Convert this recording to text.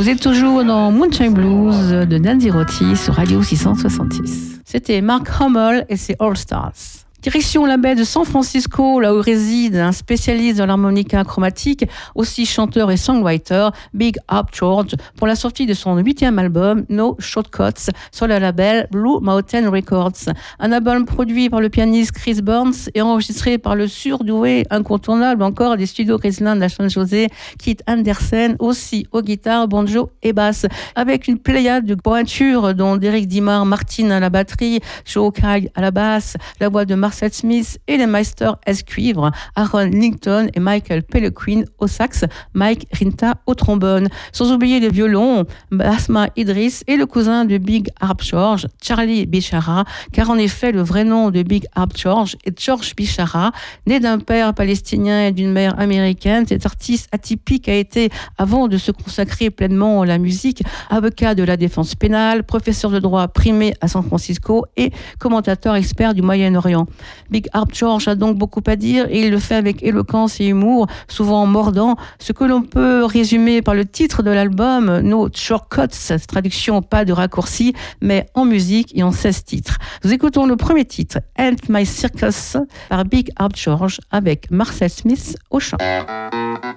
Vous êtes toujours dans Moonshine Blues de Dandy Rotti sur Radio 666. C'était Mark Hummel et ses All Stars. Direction la baie de San Francisco, là où réside un spécialiste de l'harmonica chromatique, aussi chanteur et songwriter, Big Up George, pour la sortie de son 8e album, No Shortcuts, sur le label Blue Mountain Records. Un album produit par le pianiste Chris Burns et enregistré par le surdoué incontournable encore des studios Graceland à San José, Keith Anderson, aussi aux guitares, banjo et basse, avec une pléiade de pointures dont Derek Dimar Martin à la batterie, Joe Kyle à la basse, la voix de Marcel Smith et les Meisters S cuivre, Aaron Linton et Michael Pellequin au sax, Mike Rinta au trombone. Sans oublier les violons, Basma Idris et le cousin de Big Harp George, Charlie Bichara, car en effet le vrai nom de Big Harp George est George Bichara, né d'un père palestinien et d'une mère américaine. Cet artiste atypique a été, avant de se consacrer pleinement à la musique, avocat de la défense pénale, professeur de droit primé à San Francisco et commentateur expert du Moyen-Orient. Big Harp George a donc beaucoup à dire et il le fait avec éloquence et humour, souvent mordant, ce que l'on peut résumer par le titre de l'album, No Shortcuts, traduction pas de raccourci, mais en musique et en 16 titres. Nous écoutons le premier titre, End My Circus, par Big Harp George, avec Marcel Smith au chant.